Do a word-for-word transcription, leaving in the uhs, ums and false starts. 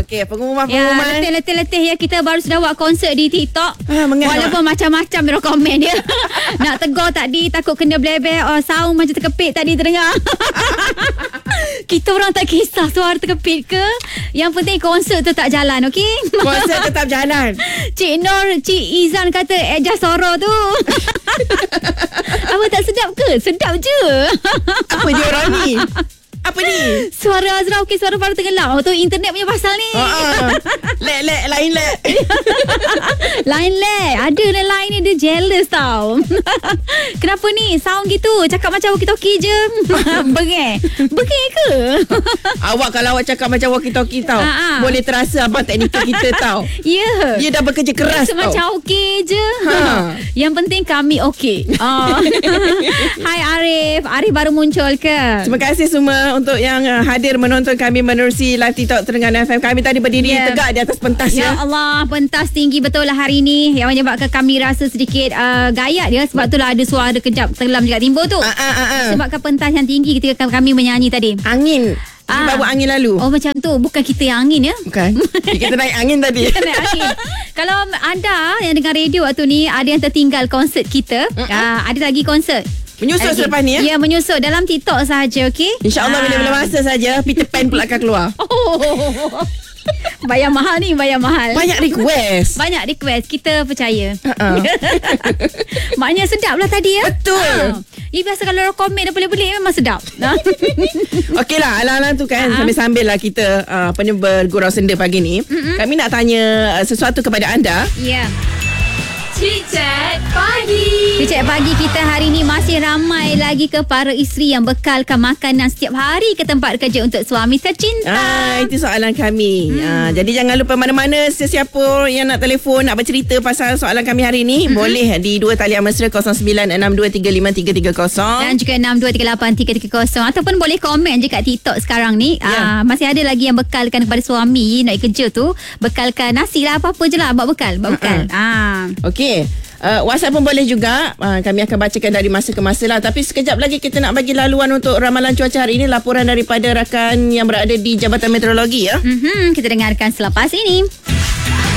Okey, pengumuman Ya, pengumuman. letih-letih ya, kita baru sudah buat konsert di TikTok. Ah, Walaupun macam-macam dia komen dia. Nak tegur tadi, takut kena blebek. Oh, sound macam terkepit tadi terdengar. Kita orang tak kisah suara terkepit ke. Yang penting konsert tu tak jalan, okey? Konsert tetap jalan. Cik Nur, Cik Izan kata adjust suara tu. Apa tak sedap ke? Sedap je. Apa dia orang ni? Apa ni? Suara Azra okey, suara baru tenggelam. Oh tu internet punya pasal ni. Ha. Lek lek lain lek. Lain lek. Ada lah lain ni, dia jealous tau. Kenapa ni? Sound gitu. Cakap macam walkie-talkie je. Bengek. Bengek ke? Awak kalau awak cakap macam walkie-talkie tau, Ha-ha. boleh terasa abang teknikal kita tau. Ya. Dia dah bekerja keras tau. Macam okey je. Ha. Yang penting kami okey. Oh. Hai Arif. Arif baru muncul ke? Terima kasih semua untuk yang uh, hadir menonton kami menerusi live TikTok Terengganu F M. Kami tadi berdiri Yeah. tegak di atas pentas Ya ya. Allah, pentas tinggi betul lah hari ni, yang menyebabkan kami rasa sedikit uh, gayat dia. Sebab itulah ada suara kejap tenggelam juga timbul tu. Ah, ah, ah, ah. Sebabkan pentas yang tinggi ketika kami menyanyi tadi. Angin. Ah. Dia bawa angin lalu. Oh macam tu. Bukan kita yang angin ya. Bukan. Kita naik angin tadi. Kita naik angin. Kalau anda yang dengar radio waktu ni, ada yang tertinggal konsert kita, uh, ada lagi konsert Menyusul lagi. selepas ni ya. Ya, menyusul dalam TikTok sahaja, okey? InsyaAllah Ah. bila-bila masa saja Peter Pan pula akan keluar. Oh. Bayar mahal ni, bayar mahal. Banyak request. Banyak request. Kita percaya. Uh-uh. Maknanya sedap lah tadi ya. Betul. Ha. Ya, biasa kalau orang komen dah pelik-pelik memang sedap. Okey lah, alang-alang tu kan, Ha. sambil-sambil lah kita uh, apa ni bergurau senda pagi ni. Mm-hmm. Kami nak tanya uh, sesuatu kepada anda. Ya. Chit Chat Pagi. Chit Chat Pagi kita hari ni masih ramai lagi ke para isteri yang bekalkan makanan setiap hari ke tempat kerja untuk suami tercinta. Ah, itu soalan kami. Hmm. Ah, jadi jangan lupa mana-mana sesiapa yang nak telefon, nak bercerita pasal soalan kami hari ni, hmm. boleh di dua talian mesra kosong sembilan enam dua tiga lima tiga tiga kosong Dan juga enam dua tiga lapan tiga tiga kosong. Ataupun boleh komen je kat TikTok sekarang ni. Ya. Ah, masih ada lagi yang bekalkan kepada suami nak kerja tu. Bekalkan nasi lah, apa-apa je lah. Bawa bekal. Bawa bekal. Ah. Okey. Uh, WhatsApp pun boleh juga. uh, Kami akan bacakan dari masa ke masa lah. Tapi sekejap lagi kita nak bagi laluan untuk ramalan cuaca hari ini. Laporan daripada rakan yang berada di Jabatan Meteorologi ya. Mm-hmm, kita dengarkan selepas ini.